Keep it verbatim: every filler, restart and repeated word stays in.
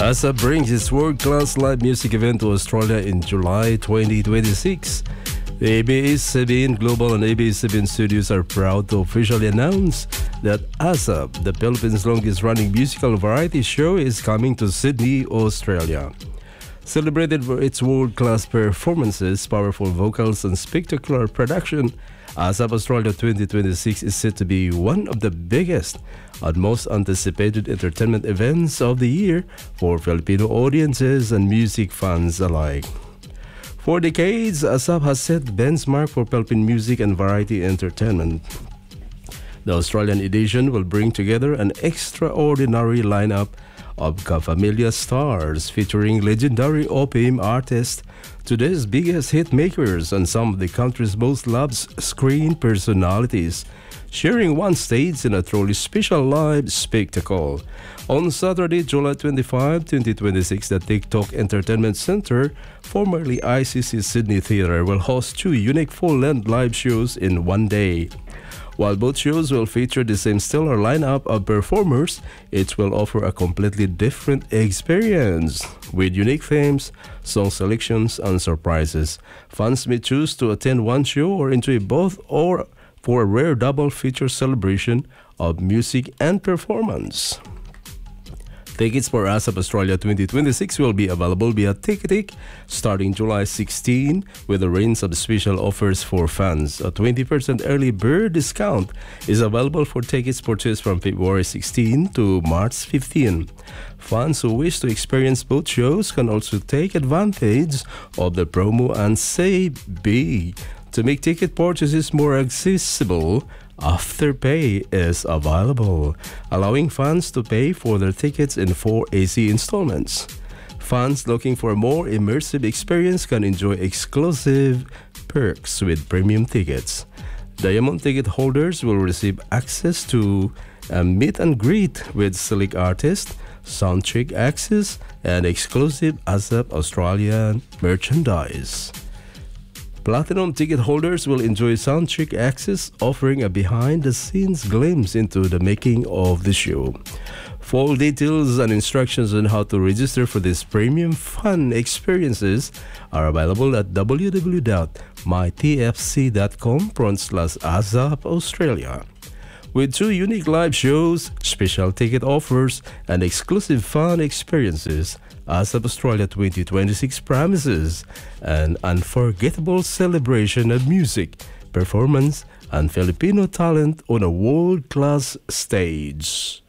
ASAP brings its world-class live music event to Australia in July twenty twenty-six. The A B S C B N Global and A B S C B N Studios are proud to officially announce that ASAP, the Philippines' longest-running musical variety show, is coming to Sydney, Australia. Celebrated for its world-class performances, powerful vocals, and spectacular production, ASAP Australia twenty twenty-six is set to be one of the biggest and most anticipated entertainment events of the year for Filipino audiences and music fans alike. For decades, ASAP has set the benchmark for Philippine music and variety entertainment. The Australian edition will bring together an extraordinary lineup of Familia stars featuring legendary O P M artists, today's biggest hit makers, and some of the country's most loved screen personalities, sharing one stage in a truly special live spectacle. On Saturday, July twenty-fifth, twenty twenty-six, the TikTok Entertainment Center, formerly I C C Sydney Theatre, will host two unique full-length live shows in one day. While both shows will feature the same stellar lineup of performers, each will offer a completely different experience. With unique themes, song selections, and surprises, fans may choose to attend one show or enjoy both, or for a rare double feature celebration of music and performance. Tickets for ASAP Australia twenty twenty-six will be available via Ticketek starting July sixteenth, with a range of special offers for fans. A twenty percent early bird discount is available for tickets purchased from February sixteenth to March fifteenth. Fans who wish to experience both shows can also take advantage of the promo and save big to make ticket purchases more accessible. Afterpay is available, allowing fans to pay for their tickets in four easy installments. Fans looking for a more immersive experience can enjoy exclusive perks with premium tickets. Diamond ticket holders will receive access to a meet and greet with select artists, soundcheck access, and exclusive ASAP Australian merchandise. Platinum ticket holders will enjoy soundcheck access, offering a behind-the-scenes glimpse into the making of the show. Full details and instructions on how to register for these premium fun experiences are available at w w w dot my t f c dot com front slash ASAP Australia. With two unique live shows, special ticket offers, and exclusive fun experiences, ASAP Australia twenty twenty-six promises an unforgettable celebration of music, performance, and Filipino talent on a world-class stage.